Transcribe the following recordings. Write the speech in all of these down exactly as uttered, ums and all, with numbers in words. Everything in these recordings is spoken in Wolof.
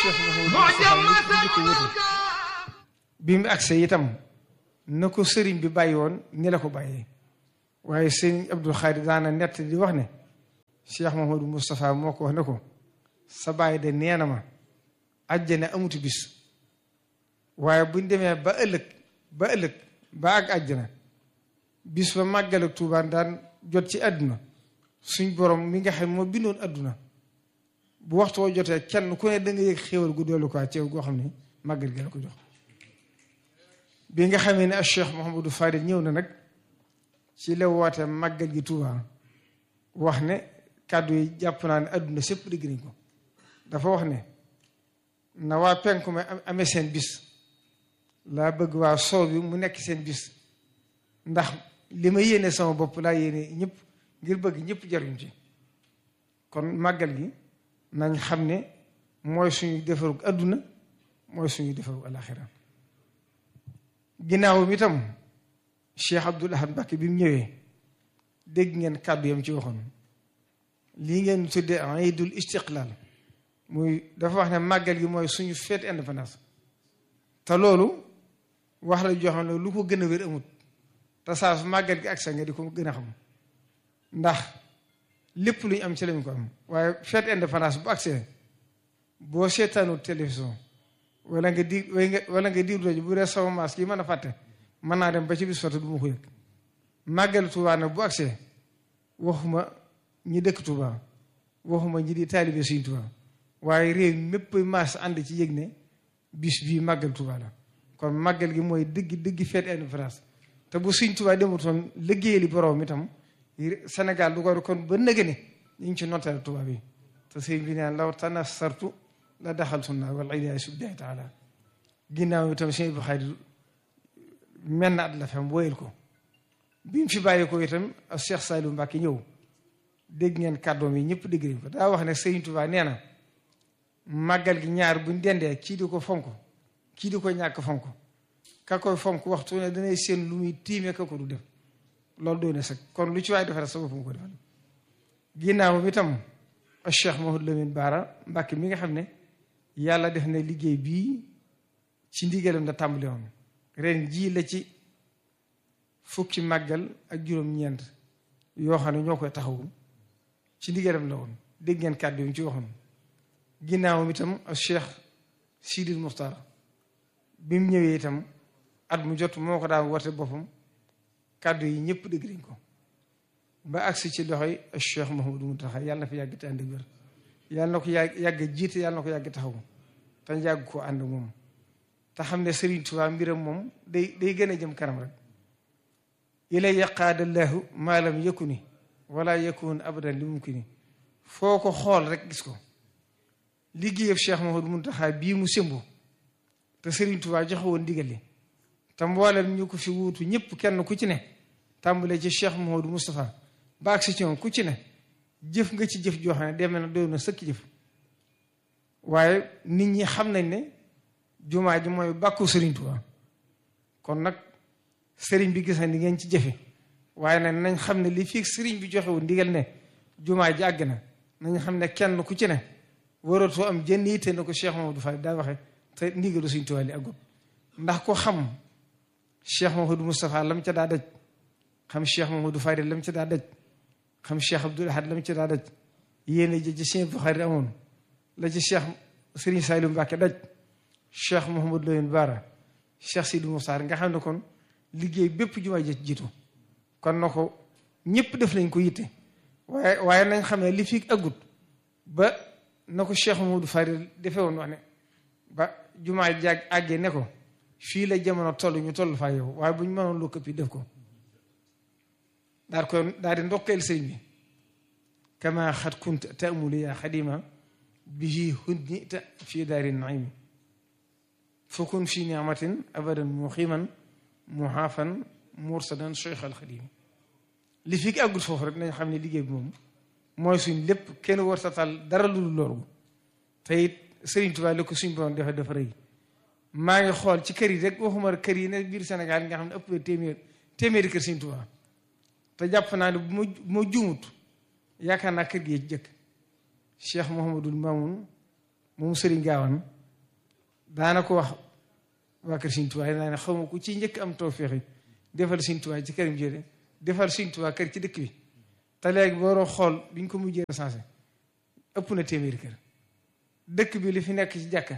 Cheikh Mouhamadou bi mu agsee itam na ko sëriñ bi bàyyi woon ni la ko bàyyee waaye sëriñ Abdul Xaadir daana nett di wax ne Cheikh Mouhamadou Moustapha moo ko wax ne ko sa bàyyi de nee na ma àjjana amuti bis waaye buñ demee ba ëllëg ba ëllëg ba ak àjjana bis ba màggal ak Tuubaa daan jot ci àdduna suñ borom mi nga xam moo bindoon àdduna bu waxtu woo jotee kenn ku ne da nga yëg xéwal gu doolu ko ceew goo xam ne màggal gi la ko jox bi nga xamee ne ak Cheikh Mouhamadou Fadil ñëw na nag ci la woote màggal gi Tuubaa wax ne kàddu yi jàpp naa ne àdduna sépp dégg nañ ko dafa wax ne na waa penku ma amee seen bis laa bëgg waa soow bi mu nekk seen bis ndax li ma yéene sama bopp laa yéene ñëpp ngir bëgg ñëpp jaruñ ci kon màggal gi nañ xam ne mooy suñu defarug àdduna mooy suñu defarug alaxira ginnaaw mi tam Cheikh Abdoul Ahad Mbacké bi mu ñëwee dégg ngeen kàddu yam ci waxoon lii ngeen tuddee Iidul Istiqlaal muy dafa wax ne màggal gi mooy suñu fête indépendance te loolu wax la joo xam ne lu ko gën a wér amut te saa su màggal gi ak sa nga di ko gën a xam ndax lépp lu ñu am ci lañ ko am waaye fête indépendance bu agsee boo seetaanu télévision wala nga di wala nga di rajo bu dee sama maas yi mën a fàtte mën naa dem ba ci bis fatu du ma ko yëg màggal Tuubaa nag bu agsee waxuma ñi dëkk Tuubaa waxuma ñi di taalibe Sëriñ Tuubaa waaye réew mépp maas ànd ci yëg ne bis bii màggal Tuubaa la kon màggal gi mooy dëgg dëgg fête indépendance te bu Sëriñ Tuubaa demutoon liggéeyali borom itam Sénégal du ko kon ba nëgë ne ñu ngi ci notteel Tuubaa bi te sëñ bi naan law tanassartu la daxaltu naar wal iyaazu billaahi taala ginnaaw itam sëñ bu Xaadir mel na at la fam woyal ko bi mu fi bàyyi ko itam ak Cheikh Saliou Mbacké ñëw dégg ngeen kàddoom yi ñëpp dégg nañ ko daa wax ne Sëriñ Tuubaa nee na màggal gi ñaar buñ dendee kii di ko fonk kii di ko ñàkk fonk ka koy fonk waxtu ne danay seen lu muy tiimee ka ko du def loolu doy na sax kon lu ci waay defal sa bopp nga ko defal ginnaaw bi tam ak Cheikh Mouhamadou Lamine Bara Mbacké mi nga xam ne yàlla def na liggéey bii ci ndigalam la tàmbali woon ren jii la ci fukki màggal ak juróom-ñeent yoo xam ne ñoo koy taxawu ci ndigalam la woon dégg ngeen kàddu yi mu ci waxoon ginnaaw itam ak Cheikh Sidil Muxtaar bi mu ñëwee itam at mu jot moo ko daan woote boppam kàddu yi ñëpp dégg nañ ko ba agsi ci loxoy ak Cheikh Mouhamadou Mountakha yàlla na fi yàgg te ànd ak wér yàlla na ko yàgg yàgg jiite yàlla na ko yàgg taxawu te yàgg koo ànd moom te xam ne Serigne Touba mbiram moom day day gën a jëm kanam rek ilay yaqaadallahu maa lam yakuni wala yakun abadan li mumkini foo ko xool rek gis ko liggéeyam Cheikh Mouhamadou Mountakha bii mu sëmbu te Serigne Touba joxe woon ndigal li te mboolem ñu ko fi wuutu ñëpp kenn ku ci ne tàmbalee ci Cheikh Mouhamadou Moustapha ba agsi ci moom ku ci ne jëf nga ci jëf joo xam ne demee na doy na sëkk jëf waaye nit ñi xam nañ ne jumaa ji mooy bàkku Serigne Touba kon nag Serigne bi gis na ni ngeen ci jëfe waaye nag nañ xam ne li fii Serigne bi joxewu ndigal ne jumaa ji àgg na nañ xam ne kenn ku ci ne waratoo am jënn yitte na ko Cheikh Mouhamadou Fall daa waxe te ndigalu Serigne Touba li àggut ndax ko xam Cheikh Mouhamadou Moustapha lam ca daa daj xam Cheikh Mouhamadou Fadil lam ca daa daj xam Cheikh Abdoul Ahad lam ca daa daj yéene ji ci Sëriñ Bukhari amoon la ci Cheikh Serigne Saliou Mbacké daj Cheikh Mouhamadou Lamine Bara Cheikh Sidou Moukhtar nga xam ne kon liggéey bépp jumaa ji jiitu kon na ko ñëpp def nañ ko yitte waaye waaye nañ xam ne li fi aggut ba na ko Cheikh Mouhamadou Fadil defee woon wax ne ba jumaa jàgg àggee ne ko fii la jamono toll ñu toll faa yow waaye bu ñu mënoon lu këpp yi def ko daal ko daal di ndokkeel sëñ bi kama xat kunt taamuli yaa xadima bihi hudni ta fii daari naimi fakun fi niamatin abadan muximan muhaafan mursadan cheikh al xadim li fi àggut foofu rek nañ xam ne liggéey bi moom mooy suñ lépp kenn war sa tal dara lu loolu te it Serigne Touba la ko suñ borom dafa dafa rëy maa ngi xool ci kër yi rek waxuma kër yi ne biir Sénégal yi nga xam ne ëpp téeméer téeméeri kër Serigne Touba te jàpp naa ne bu ma bu ma juumut yaakaar naa kër gi jëkk Cheikh Mouhamadul Mamoun moom Serigne Gaawaan daana ko wax waa kër Sëriñ Tuubaa naa ne xaw ma ku ci njëkk am tawfeex defal Sëriñ Tuubaa ci këram jële defal Sëriñ Tuubaa kër ci dëkk bi te léegi booroo xool biñ ko mujjee recensé ëpp na téeméeri kër dëkk bi li fi nekk ci jàkka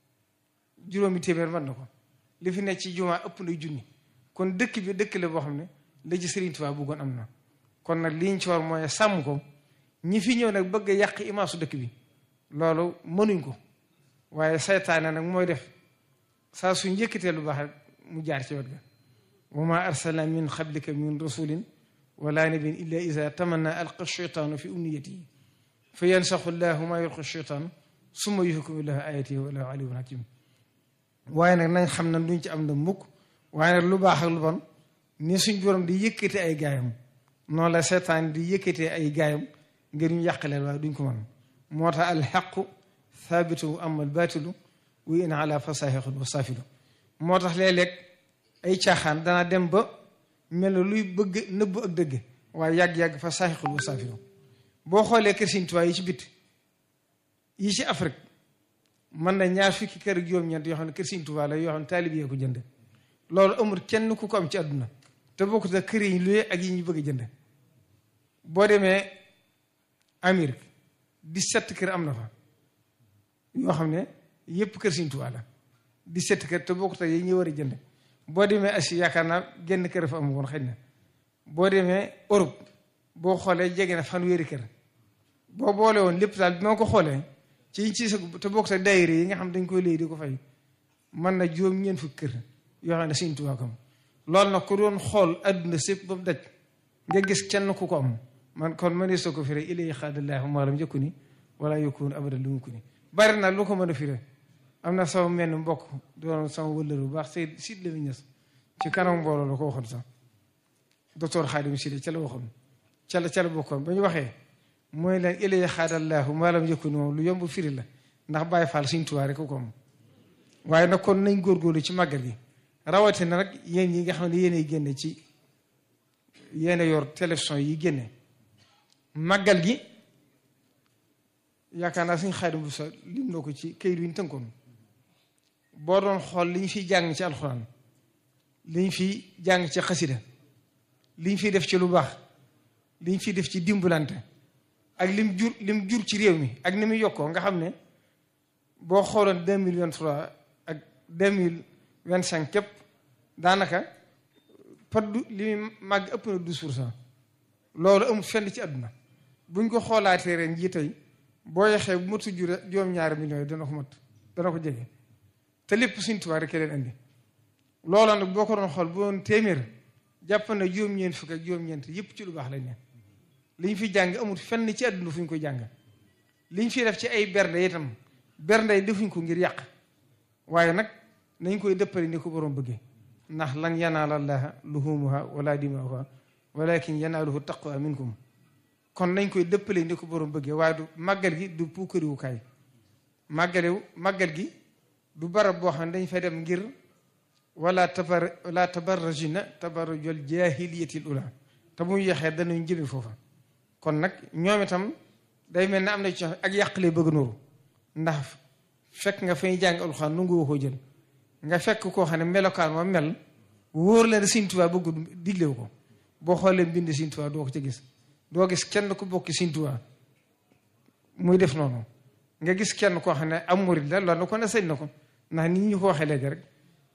juróomi téeméer mën na ko li fi nekk ci jumaa ëpp na junni kon dëkk bi dëkk la boo xam ne la ci Sëriñ Tuubaa bëggoon am na kon nag liñ ci war mooy sàmm ko ñi fi ñëw nag bëgg a yàq imaasu dëkk bi loolu mënuñ ko waaye saytaane nag mooy def saa su njëkkatee lu baax rek mu jaar ci wet ga wa ma arsalna min qablika min rasulin wala nabiyyin illa iza tamanna alqa shaytaanu fi umniyatihi fa yansaxu llahu ma yulqi shaytaan summa yuhkimu llahu ayatihi wa lahu aliyyun hakim waaye nag nañ xam ne duñ ci am na mukk waaye nag lu baax ak lu bon ni suñ borom di yëkkate ay gaayam noonu la seetaan di yëkkatee ay gaayam ngir ñu yàqaleel waaye duñ ko mën moo tax alxaqu thaabitu amma albaatilu wa in ala fasahiqun wa saafilu moo tax léeg-léeg ay caaxaan danaa dem ba mel na luy bëgg nëbbu ak dëgg waaye yàgg-yàgg fa saaxiqul wa saafilu boo xoolee kër Sëriñ Tuubaa yi ci bit yi ci Afrique mën na ñaar fukki kër ak juróom-ñeent yoo xam ne kër Sëriñ Tuubaa la yoo xam ne taalib yee ko jënd loolu amul kenn ku ko am ci àdduna te bokkut ak kër yi luye ak yi ñu bëgg a jënd boo demee Amérique dix-sept kër am na fa yoo xam ne yépp kër Sëriñ Tuubaa la dix-sept kër te bokkut ak yi ñu war a jënd boo demee Asie yaakaar naa genn kër fa am woon xëy na boo demee Europe boo xoolee jege na fanweeri kër boo boole woon lépp daal bi ma ko xoolee ci yiñ ci sa te bokk te daayira yi nga xam dañ koy léegi di ko fay mën na juróom ñeent fukki kër yoo xam ne Sëriñ Tuubaa ko am loolu nag ku doon xool adduna sépp ba mu daj nga gis kenn ku ko am man kon mënee soo ko firé ilay xaadallaahu maalam njëkku ni wala yokkuwoon abadan lu mu ko ni bari na lu ko mën a firé am na sama menn mbokk doon sama wëllëru bu baax Seyd Sidy Lamine Niass ci kanam mbooloo la ko waxoon sax docteur Khadim Sylla ca la waxoon ca la ca la bokkoon ba ñu waxee mooy leen ilay xaadallaahu maalam njëkku ni moom lu yomb firi la ndax Baay Faal Sëriñ Tuubaa rek ko am waaye nag kon nañ góorgóorlu ci màggal gi rawatina nag yéen yi nga xam ne yéenay génne ci yéen yor télévision yi génne màggal gi yaakaar naa suñ Xaadim bu sa lim na ko ci këyit wi ñu tënkoon boo doon xool li ñu fiy jàng ci alxuraan li ñu fiy jàng ci xasida li ñu fiy def ci lu baax li ñu fiy def ci dimbalante ak lim jur lim jur ci réew mi ak ni muy yokkoo nga xam ne boo xooloon deux mille vingt-trois ak deux mille vingt-cinq képp daanaka par du li muy màgg ëpp na douze pour cent loolu amul fenn ci àdduna buñ ko xoolaatee ren jii tey boo yexee bu matu jure juróom-ñaari millions yi dana ko mat dana ko jege te lépp Sëriñ Tuubaa rek leen indi loolu nag boo ko doon xool bu doon téeméer jàpp na juróom-ñeent fukk ak juróom-ñeent yëpp ci lu baax lañ ne li ñu fi jàng amul fenn ci àdduna fu ñu koy jàng li ñu fi def ci ay bernde itam bernde yi defuñ ko ngir yàq waaye nag nañ koy dëppale ni ko borom bëggee ndax lan yanaala llaaha luhumuha wala dimaa'uha walakin yanaaluhu taqwa minkum kon nañ koy dëppale ni ko borom bëggee waaye du màggal gi du puukariwukaay màggalewu màggal gi du barab boo xam ne dañ fay dem ngir wala tabar wala tabarrajina tabarrujal jaahiliyatil ula te muy yaxee danañ jëme foofa kon nag ñoom itam day mel ne am na ci ak yàqlee bëgg nooru ndax fekk nga fay jàng alxuraan nu nga koo jël nga fekk koo xam ne melokaan ma mel wóor la ne Sëriñ Tuubaa bëgg diglewu ko boo xoolee mbind Sëriñ Tuubaa doo ko ci gis doo gis kenn ku bokk Sëriñ Tuubaa muy def noonu nga gis kenn koo xam ne am murid la loolu na ko ne sañ na ko ndax nit ñu ko waxee léegi rek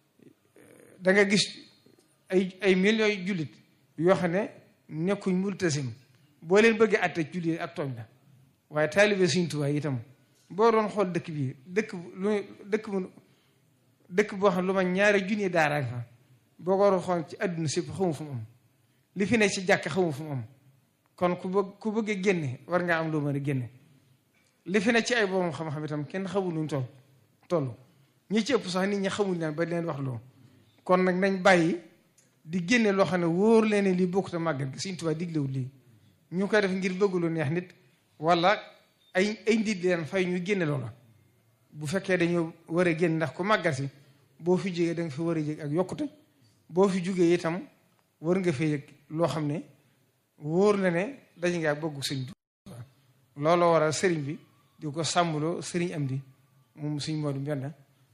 da nga gis ay ay millions yu jullit yoo xam ne nekkuñ multasim boo leen bëggee àtte jullit ak tooñ la waaye taalibe Sëriñ Tuubaa itam boo doon xool dëkk bii dëkk lu dëkk mu dëkk boo xam lu ma ñaari junni daara fa boo ko doon xool ci àdduna si xamu fu mu am li fi ne ci jàkk xamu fu mu am kon ku bëgg ku bëggee génne war ngaa am loo mën a génne li fi ne ci ay borom xam-xam itam kenn xamul nuñ toll toll ñi ci ëpp sax nit ñi xamul leen ba leen wax loo kon nag nañ bàyyi di génne loo xam ne wóor leen ne lii bokkut a màggal gi Sëriñ Tuubaa diglewul lii ñu koy def ngir bëgg lu neex nit wala ay ay nit leen fay ñu génne loola bu fekkee dañoo war a génn ndax ku màggal si boo fi jógee da nga fi war a yëg ak yokkute boo fi jógee itam war nga fee yëg loo xam ne wóor na ne dañ ngaa bëggu Sëriñ Tuubaa looloo waral sëriñ bi di ko sàmmloo sëriñ am di moom Sëriñ Moodu Mbenda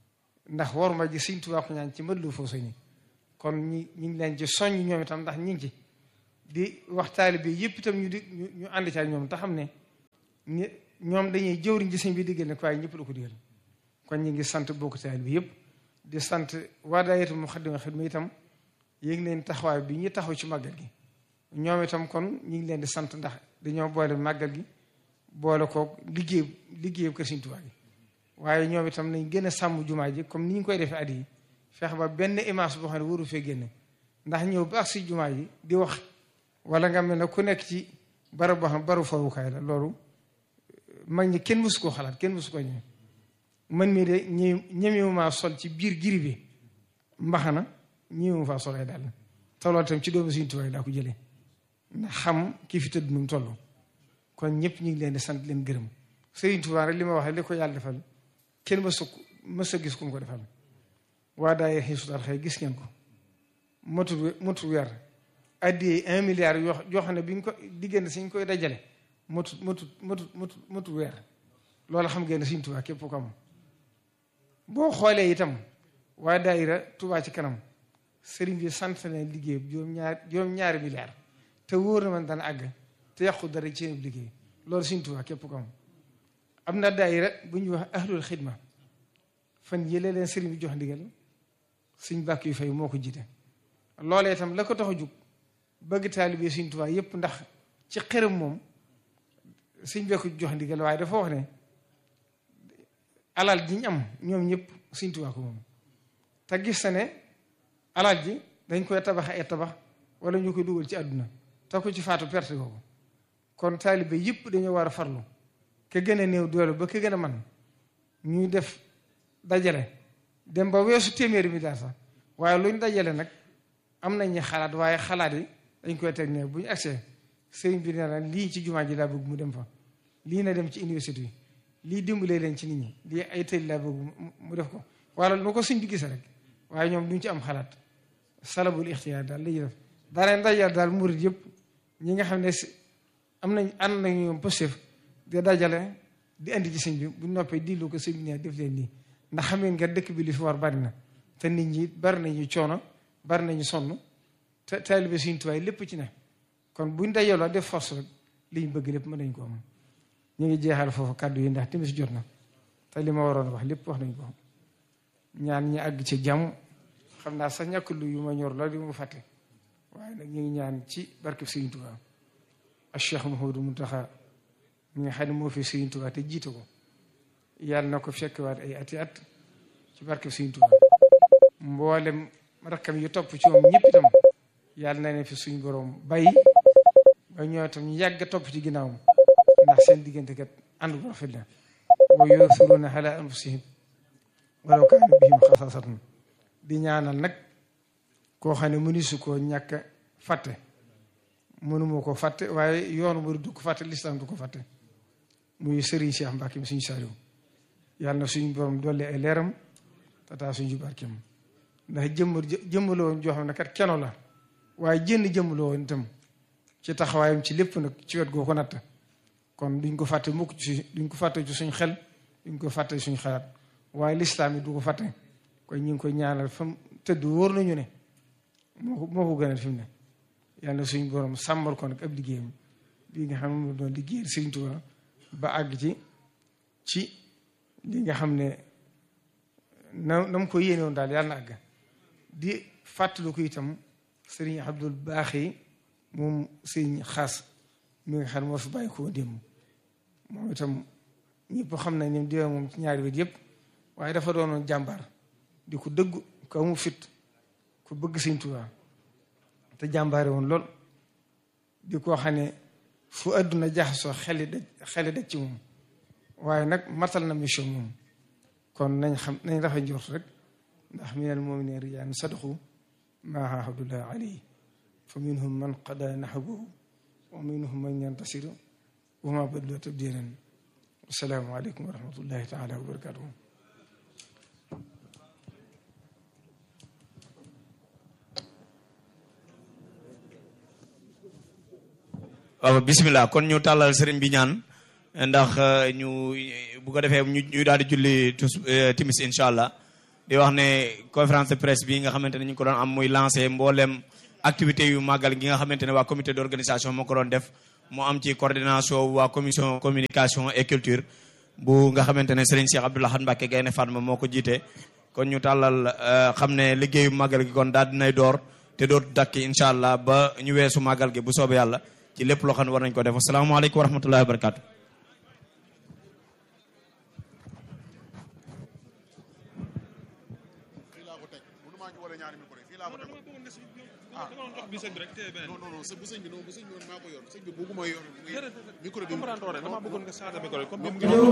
ndax war ma ji Sëriñ Tuubaa ko ñaan ci mën lu foo ni kon ñi ñi ngi leen ci soññ ñoom itam ndax ñi ngi ci di wax taalibe bi yëpp itam ñu di ñu ànd ci ak ñoom te xam ne ñoom dañuy jëwriñ ci sëñ bi diggal ne ko waaye ñëpp la ko digal kon ñi ngi sant bokk taalibe bi yëpp di sant waa daayira Muxaddamatul Xidma itam yéeg leen taxawaay bi ñu taxaw ci màggal gi ñoom itam kon ñi ngi leen di sant ndax dañoo boole màggal gi boole ko liggéey liggéey kër Sëriñ Tuubaa gi waaye ñoom itam nañ gën a sàmm jumaa ji comme ni ñu koy defee at yi feex ba benn image boo xam ne waru fee génne ndax ñëw ba ak si jumaa ji di wax wala nga mel ne ku nekk ci barab boo xam baru fawukaay la loolu mag ñi kenn mësu koo xalaat kenn mësu koo ñëw man mii de ñi ñemewu maa sol ci biir giri bi mbaxana ñemewu faa sol ay dàll te loolu itam ci doomu Sëriñ Tuubaa daa ko jëlee ndax xam ki fi tëdd nu mu toll kon ñëpp ñu ngi leen di sant leen gërëm Sëriñ Tuubaa rek li ma wax li ko yàlla defal kenn mësu mës a gis ku mu ko defal waa daay Hizbut Tarqiyyah gis ngeen ko motul motul weer addiyee un milliard yoo yoo xam ne bi ñu ko diggante si ñu koy dajale motut motut motut motut motul weer loolu xam ngeen ne Sëriñ Tuubaa képp ko am boo xoolee itam waa daayira Tuubaa ci kanam sëriñ bi sant na liggéey juróom ñaar juróom ñaari milliards te wóor na man dana àgg te yàqu dara ci seen liggéey loolu Sëriñ Tuubaa képp ko am am na daayira bu ñuy wax ahlul xidma fan yëlee leen sëriñ bi jox ndigal Sëriñ bàkk yu fay moo ko jiite loolee itam la ko tax a jug bëgg taalibe Sëriñ Tuubaa yépp ndax ci xërëm moom Sëriñ bi ko jox ndigal waaye dafa wax ne alal ji ñu am ñoom ñëpp Sëriñ Tuubaa ko moom te gis na ne alal ji dañ koy tabax ay tabax wala ñu koy dugal ci àdduna te ko ci faatu perte googu kon taalibe yëpp dañoo war a farlu ke gën a néew doole ba ke gën a man ñuy def dajale dem ba weesu téeméeri mi daal sax waaye luñ dajale nag am nañu xalaat waaye xalaat yi dañ koy teg ne bu ñu agsee sëriñ bi nee na lii ci jumaa ji laa bëgg mu dem fa lii na dem ci université yi lii dimbalee leen ci nit ñi lii ay tëj laa bëgg mu def ko wala nu ko sëñ bi gisee rek waaye ñoom duñ ci am xalaat salabul ixtiyaar daal la ñuy def daanaka dajale daal murid yëpp ñi nga xam ne am nañ ànd nañu ñoom positif di dajale di andi ci sëñ bi bu noppee di lu ko sëñ bi ne def leen nii ndax xam ngeen nga dëkk bi li fi war bari na te nit ñi bari nañu coono bari nañu sonn te taalibe Sëriñ Tuubaa lépp ci ne kon buñ dajaloo def force rek li ñu bëgg lépp mën nañ ko am ñu ngi jeexal foofu kàddu yi ndax timis jot na te li ma waroon wax lépp wax nañ ko ñaan ñi àgg ci jàmm xam naa sax ñàkk lu yu ma ñor la di mu fàtte waaye nag ñu ngi ñaan ci barkeb Sëriñ Tuubaa ak Cheikh Mouhamadou Mountakha mi nga xam ne moo fi Sëriñ Tuubaa te jiite ko yàlla na ko fekkwaat ay ati at ci barkeb Sëriñ Tuubaa mboolem rakkam yu topp ci moom ñëpp itam yàlla na ne fi suñ borom bàyyi ba ñoo itam ñu yàgg topp ci ginnaawam ndax seen diggante kat ànd bu rafet la wa yu'thiruuna alaa anfusihim walaw kaana bihim xasaasatun di ñaanal nag koo xam ne mënisu koo ñàkk fàtte mënuma ko fàtte waaye yoonu mu du ko fàtte lislaam du ko fàtte muy Serigne Cheikh Mbacke suñu Saliou yàlla na suñu borom dolli ay leeram tataa suñu barkeem ndax jëmm jëmmaloo woon joo xam ne kat keno la waaye jënn jëmmaloo woon itam ci taxawaayam ci lépp nag ci wet goo ko natt kon duñ ko fàtte mukk ci duñ ko fàtte ci suñ xel duñ ko fàtte suñ xalaat waaye lislaam yi du ko fàtte kon ñu ngi koy ñaanal fa mu tëdd wóor nañu ne moo ko moo ko gënal fi mu ne yàlla suñu borom sàmmal ko nag ab liggéeyam bii nga xam ne moom doon liggéeyal Sëriñ Tuubaa ba àgg ci ci li nga xam ne na na mu ko yéene woon daal yàlla na àgg di fàttalu ko itam Sëriñ Abdul Baaxi moom Sëriñ Xaas mi nga xam ne moo fi bàyyi koo démb moom itam ñëpp xam nañ ne diwa moom ci ñaari wet yëpp waaye dafa doonoon jàmbaar di ko dëggu ko amu fit ku bëgg Sëriñ Tuubaa te jàmbaare woon lool di ko xam ne fu àdduna jaxasoo xeli daj xeli daj ci moom waaye nag matal na mission moom kon nañ xam nañ rafet njort rek ndax minal mu'miniina rijaalun sadaqu maa aahadu-llaaha alayhi fa minhum man qadaa nahbahu wa minhum man yantasiru wa maa baddaluu tabdiilan assalaamu aleykum wa rahmatullahi taala wa barakaatuhu. waaw bisimilah kon ñu tàllal sëriñ bi ñaan ndax ñu bu ko defee ñu ñu daal di julli tus timis incha allah di wax ne conférence de presse bi nga xamante ne ñu ngi ko doon am muy lancé mboolem activité yu màggal gi nga xamante ne waa comité d'organisation moo ko doon def moo am ci coordination waa commission communication et culture bu nga xamante ne Serigne Cheikh Abdou Lahad Mbacké Gaïndé Fatma moo ko jiite. kon ñu tàllal xam ne liggéeyu màggal gi kon daal dinay door te dootu dakki incha allah ba ñu weesu màggal gi bu soobee yàlla ci lépp loo xam ne war nañ ko def asalaamaaleykum wa rahmatullahi wa barakatu. ah